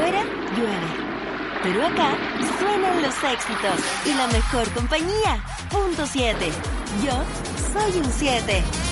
Afuera llueve, pero acá suenan los éxitos y la mejor compañía. Punto 7. Yo soy un 7.